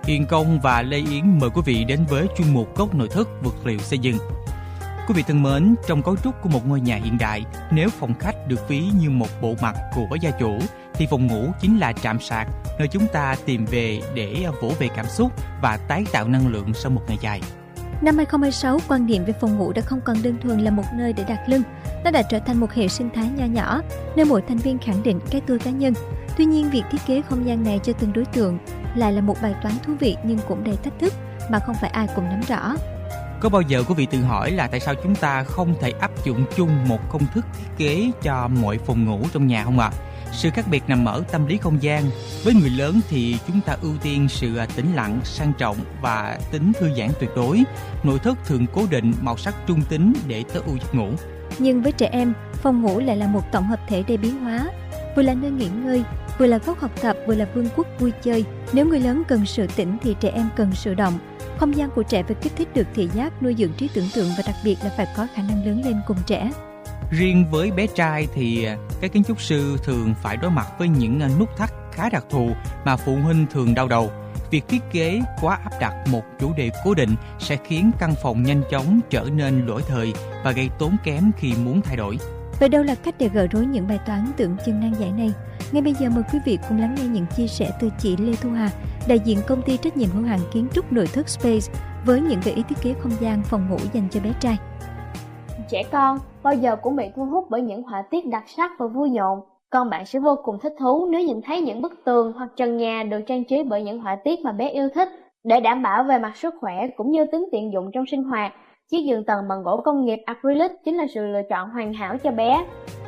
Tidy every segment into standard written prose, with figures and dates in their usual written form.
Hiền Công và Lê Yến mời quý vị đến với chuyên mục Góc Nội thất vật liệu xây dựng. Quý vị thân mến, trong cấu trúc của một ngôi nhà hiện đại, nếu phòng khách được ví như một bộ mặt của gia chủ, thì phòng ngủ chính là trạm sạc, nơi chúng ta tìm về để vỗ về cảm xúc và tái tạo năng lượng sau một ngày dài. Năm 2026, quan niệm về phòng ngủ đã không còn đơn thuần là một nơi để đặt lưng. Nó đã trở thành một hệ sinh thái nho nhỏ, nơi mỗi thành viên khẳng định cái tôi cá nhân. Tuy nhiên, việc thiết kế không gian này cho từng đối tượng lại là một bài toán thú vị nhưng cũng đầy thách thức mà không phải ai cũng nắm rõ. Có bao giờ quý vị tự hỏi là tại sao chúng ta không thể áp dụng chung một công thức thiết kế cho mọi phòng ngủ trong nhà không ạ? Sự khác biệt nằm ở tâm lý không gian. Với người lớn thì chúng ta ưu tiên sự tĩnh lặng, sang trọng và tính thư giãn tuyệt đối. Nội thất thường cố định màu sắc trung tính để tối ưu giấc ngủ. Nhưng với trẻ em, phòng ngủ lại là một tổng hợp thể đầy biến hóa, vừa là nơi nghỉ ngơi, vừa là góc học tập, vừa là vương quốc vui chơi. Nếu người lớn cần sự tĩnh thì trẻ em cần sự động. Không gian của trẻ phải kích thích được thị giác, nuôi dưỡng trí tưởng tượng và đặc biệt là phải có khả năng lớn lên cùng trẻ. Riêng với bé trai thì các kiến trúc sư thường phải đối mặt với những nút thắt khá đặc thù mà phụ huynh thường đau đầu. Việc thiết kế quá áp đặt một chủ đề cố định sẽ khiến căn phòng nhanh chóng trở nên lỗi thời và gây tốn kém khi muốn thay đổi. Vậy đâu là cách để gỡ rối những bài toán tưởng chừng nan giải này? Ngay bây giờ mời quý vị cùng lắng nghe những chia sẻ từ chị Lê Thu Hà, đại diện công ty trách nhiệm hữu hạn kiến trúc nội thất Space, với những gợi ý thiết kế không gian phòng ngủ dành cho bé trai. Trẻ con bao giờ cũng bị thu hút bởi những họa tiết đặc sắc và vui nhộn. Con bạn sẽ vô cùng thích thú nếu nhìn thấy những bức tường hoặc trần nhà được trang trí bởi những họa tiết mà bé yêu thích. Để đảm bảo về mặt sức khỏe cũng như tính tiện dụng trong sinh hoạt, chiếc giường tầng bằng gỗ công nghiệp acrylic chính là sự lựa chọn hoàn hảo cho bé.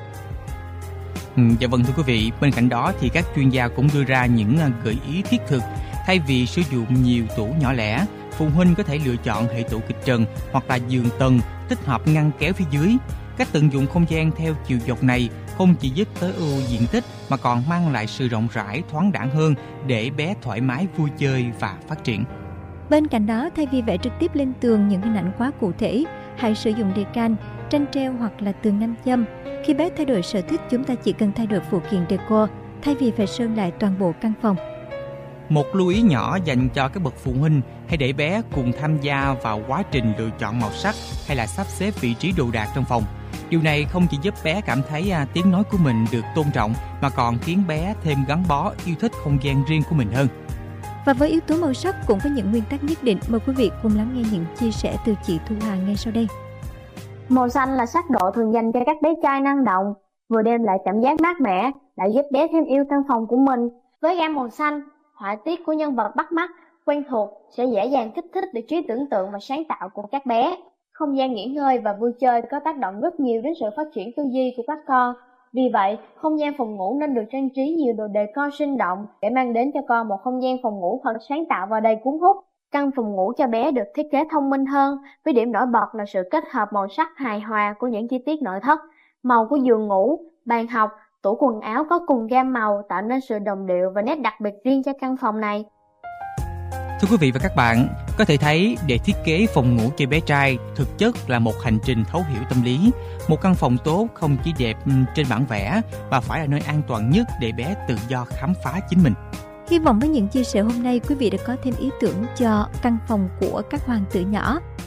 Dạ vâng thưa quý vị, bên cạnh đó thì các chuyên gia cũng đưa ra những gợi ý thiết thực. Thay vì sử dụng nhiều tủ nhỏ lẻ, phụ huynh có thể lựa chọn hệ tủ kịch trần hoặc là giường tầng tích hợp ngăn kéo phía dưới. Cách tận dụng không gian theo chiều dọc này không chỉ giúp tối ưu diện tích mà còn mang lại sự rộng rãi, thoáng đãng hơn để bé thoải mái vui chơi và phát triển. Bên cạnh đó, thay vì vẽ trực tiếp lên tường những hình ảnh quá cụ thể, hãy sử dụng decal, tranh treo hoặc là tường nam châm. Khi bé thay đổi sở thích, chúng ta chỉ cần thay đổi phụ kiện decor thay vì phải sơn lại toàn bộ căn phòng. Một lưu ý nhỏ dành cho các bậc phụ huynh: hãy để bé cùng tham gia vào quá trình lựa chọn màu sắc hay là sắp xếp vị trí đồ đạc trong phòng. Điều này không chỉ giúp bé cảm thấy tiếng nói của mình được tôn trọng mà còn khiến bé thêm gắn bó, yêu thích không gian riêng của mình hơn. Và với yếu tố màu sắc cũng có những nguyên tắc nhất định. Mời quý vị cùng lắng nghe những chia sẻ từ chị Thu Hà ngay sau đây. Màu xanh là sắc độ thường dành cho các bé trai năng động, vừa đem lại cảm giác mát mẻ, lại giúp bé thêm yêu căn phòng của mình. Với gam màu xanh, họa tiết của nhân vật bắt mắt, quen thuộc sẽ dễ dàng kích thích được trí tưởng tượng và sáng tạo của các bé. Không gian nghỉ ngơi và vui chơi có tác động rất nhiều đến sự phát triển tư duy của các con. Vì vậy, không gian phòng ngủ nên được trang trí nhiều đồ decor sinh động để mang đến cho con một không gian phòng ngủ thật sáng tạo và đầy cuốn hút. Căn phòng ngủ cho bé được thiết kế thông minh hơn, với điểm nổi bật là sự kết hợp màu sắc hài hòa của những chi tiết nội thất. Màu của giường ngủ, bàn học, tủ quần áo có cùng gam màu tạo nên sự đồng điệu và nét đặc biệt riêng cho căn phòng này. Thưa quý vị và các bạn, có thể thấy để thiết kế phòng ngủ cho bé trai thực chất là một hành trình thấu hiểu tâm lý. Một căn phòng tốt không chỉ đẹp trên bản vẽ mà phải là nơi an toàn nhất để bé tự do khám phá chính mình. Hy vọng với những chia sẻ hôm nay, quý vị đã có thêm ý tưởng cho căn phòng của các hoàng tử nhỏ.